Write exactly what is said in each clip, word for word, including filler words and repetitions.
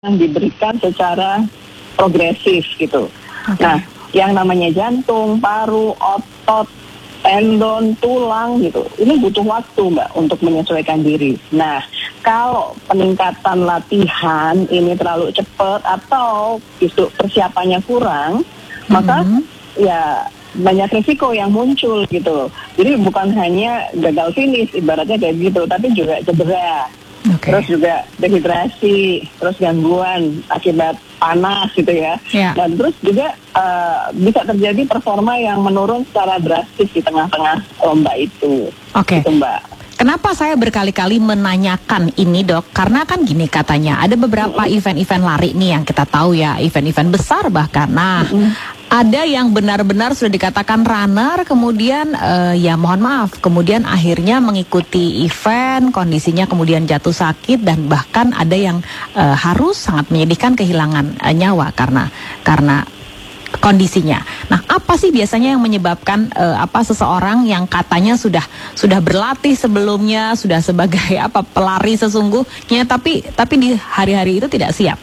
yang diberikan secara progresif gitu. Okay. Nah, yang namanya jantung, paru, otot, tendon, tulang gitu, ini butuh waktu Mbak untuk menyesuaikan diri. Nah, kalau peningkatan latihan ini terlalu cepat atau justru persiapannya kurang, mm-hmm. maka ya banyak risiko yang muncul gitu. Jadi bukan hanya gagal finish ibaratnya kayak gitu, tapi juga cedera. Okay. Terus juga dehidrasi, terus gangguan akibat panas gitu ya. Yeah. Dan terus juga uh, bisa terjadi performa yang menurun secara drastis di tengah-tengah lomba itu. Oke. Okay. Gitu, Mbak. Kenapa saya berkali-kali menanyakan ini dok? Karena kan gini katanya, ada beberapa mm-hmm. event-event lari nih yang kita tahu ya, event-event besar bahkan. Nah, mm-hmm. ada yang benar-benar sudah dikatakan runner, kemudian uh, ya mohon maaf, kemudian akhirnya mengikuti event, kondisinya kemudian jatuh sakit dan bahkan ada yang uh, harus sangat menyedihkan kehilangan uh, nyawa karena karena kondisinya. Nah, apa sih biasanya yang menyebabkan uh, apa seseorang yang katanya sudah sudah berlatih sebelumnya, sudah sebagai apa pelari sesungguhnya, tapi tapi di hari-hari itu tidak siap?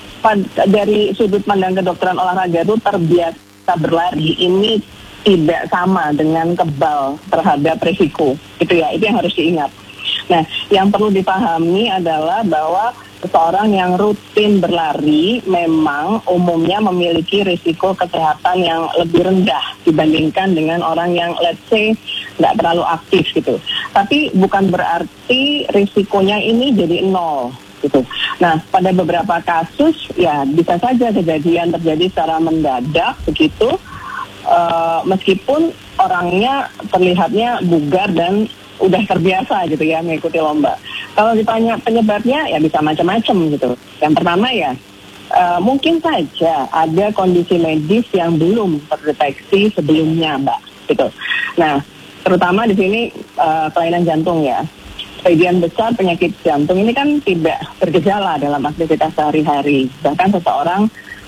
Dari sudut pandang kedokteran olahraga itu terbiasa berlari ini tidak sama dengan kebal terhadap risiko. Itu ya, itu yang harus diingat. Nah, yang perlu dipahami adalah bahwa seseorang yang rutin berlari memang umumnya memiliki risiko kesehatan yang lebih rendah dibandingkan dengan orang yang let's say nggak terlalu aktif gitu. Tapi bukan berarti risikonya ini jadi nol gitu. Nah, pada beberapa kasus ya bisa saja kejadian terjadi secara mendadak begitu, uh, meskipun orangnya terlihatnya bugar dan udah terbiasa gitu ya mengikuti lomba. Kalau ditanya penyebabnya ya bisa macam-macam gitu. Yang pertama ya uh, mungkin saja ada kondisi medis yang belum terdeteksi sebelumnya Mbak gitu. Nah, terutama di sini uh, kelainan jantung ya. Sebagian besar penyakit jantung ini kan tidak bergejala dalam aktivitas sehari-hari. Bahkan seseorang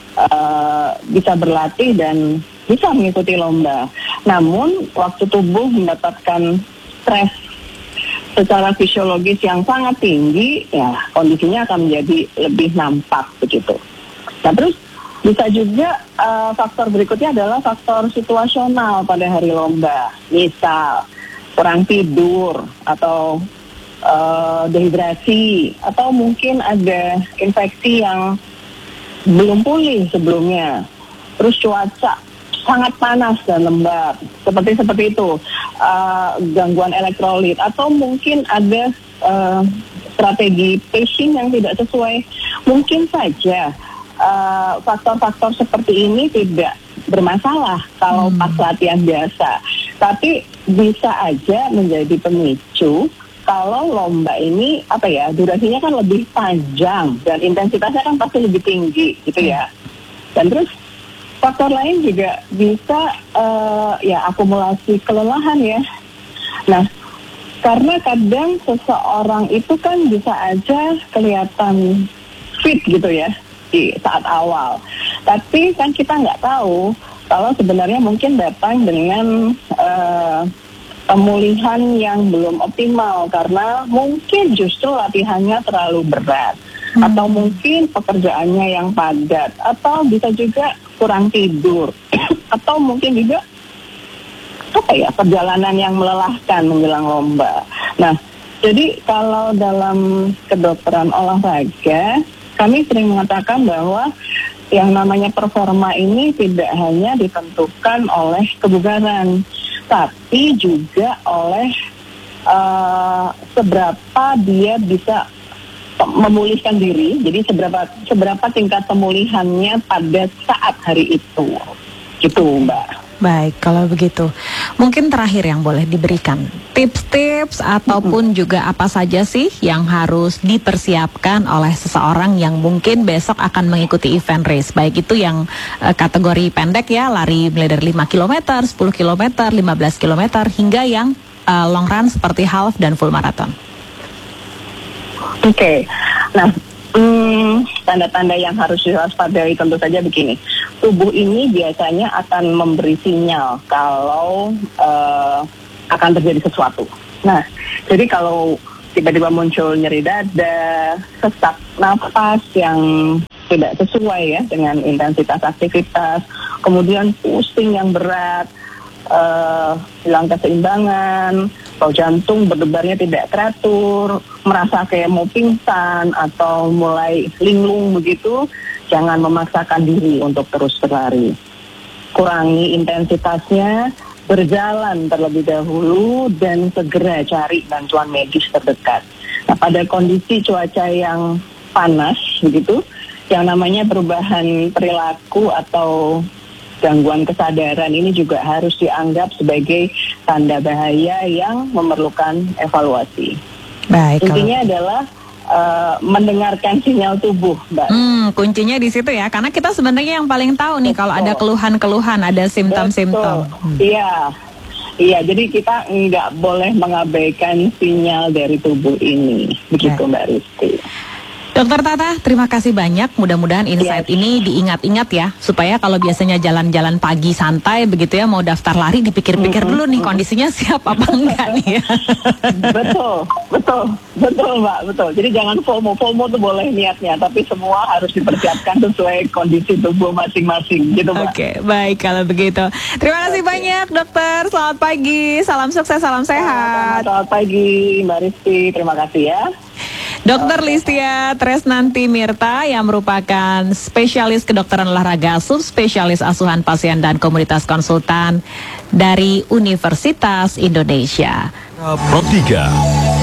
uh, bisa berlatih dan bisa mengikuti lomba. Namun waktu tubuh mendapatkan stres secara fisiologis yang sangat tinggi, ya kondisinya akan menjadi lebih nampak begitu. Nah terus bisa juga uh, faktor berikutnya adalah faktor situasional pada hari lomba. Misal kurang tidur atau Uh, dehidrasi atau mungkin ada infeksi yang belum pulih sebelumnya, terus cuaca sangat panas dan lembab seperti seperti itu, uh, gangguan elektrolit atau mungkin ada uh, strategi pacing yang tidak sesuai. Mungkin saja uh, faktor-faktor seperti ini tidak bermasalah kalau hmm. pas latihan biasa, tapi bisa aja menjadi pemicu kalau lomba ini apa ya durasinya kan lebih panjang dan intensitasnya kan pasti lebih tinggi gitu ya. Dan terus faktor lain juga bisa uh, ya akumulasi kelelahan ya. Nah, karena kadang seseorang itu kan bisa aja kelihatan fit gitu ya di saat awal, tapi kan kita nggak tahu kalau sebenarnya mungkin datang dengan uh, pemulihan yang belum optimal karena mungkin justru latihannya terlalu berat hmm. atau mungkin pekerjaannya yang padat atau bisa juga kurang tidur atau mungkin juga apa ya perjalanan yang melelahkan menjelang lomba. Nah, jadi kalau dalam kedokteran olahraga kami sering mengatakan bahwa yang namanya performa ini tidak hanya ditentukan oleh kebugaran, tapi juga oleh uh, seberapa dia bisa memulihkan diri. Jadi seberapa seberapa tingkat pemulihannya pada saat hari itu, gitu Mbak. Baik, kalau begitu, mungkin terakhir yang boleh diberikan tips-tips ataupun juga apa saja sih yang harus dipersiapkan oleh seseorang yang mungkin besok akan mengikuti event race, baik itu yang uh, kategori pendek ya, lari mulai dari lima kilometer, sepuluh kilometer, lima belas kilometer, hingga yang uh, long run seperti half dan full marathon. Oke, okay. Nah Hmm, tanda-tanda yang harus diwaspadai tentu saja begini. Tubuh ini biasanya akan memberi sinyal kalau uh, akan terjadi sesuatu. Nah, jadi kalau tiba-tiba muncul nyeri dada, sesak nafas yang tidak sesuai ya dengan intensitas aktivitas, kemudian pusing yang berat, uh, hilang keseimbangan, atau jantung berdebarnya tidak teratur, merasa kayak mau pingsan atau mulai linglung begitu, jangan memaksakan diri untuk terus berlari. Kurangi intensitasnya, berjalan terlebih dahulu dan segera cari bantuan medis terdekat. Nah, pada kondisi cuaca yang panas begitu, yang namanya perubahan perilaku atau gangguan kesadaran ini juga harus dianggap sebagai tanda bahaya yang memerlukan evaluasi. Baik. Intinya kalau... adalah uh, mendengarkan sinyal tubuh, Mbak. Hmm, kuncinya di situ ya, karena kita sebenarnya yang paling tahu nih. Betul. Kalau ada keluhan-keluhan, ada simptom-simptom. Iya. Hmm. Iya, jadi kita nggak boleh mengabaikan sinyal dari tubuh ini, begitu Mbak Rizky. Dokter Tata, terima kasih banyak. Mudah-mudahan insight yes. ini diingat-ingat ya, supaya kalau biasanya jalan-jalan pagi santai begitu ya, mau daftar lari dipikir-pikir mm-hmm. dulu nih kondisinya siap apa enggak nih ya. Betul, betul, betul Mbak, betul. Jadi jangan FOMO, FOMO tuh boleh niatnya, tapi semua harus dipersiapkan sesuai kondisi tubuh masing-masing, gitu Mbak. Oke, baik kalau begitu. Terima kasih okay. banyak dokter, selamat pagi, salam sukses, salam sehat. Selamat, selamat pagi Mbak Rizky, terima kasih ya. Dokter Listia Tresnanti Mirta yang merupakan spesialis kedokteran olahraga, subspesialis asuhan pasien dan komunitas konsultan dari Universitas Indonesia. Pro tiga.